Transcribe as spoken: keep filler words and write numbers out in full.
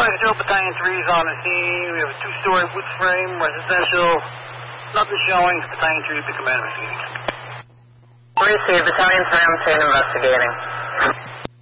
Control, Battalion three is on the scene. We have a two-story wood frame, residential. Nothing showing. Battalion three, the command receiving. Received. Battalion three on scene investigating.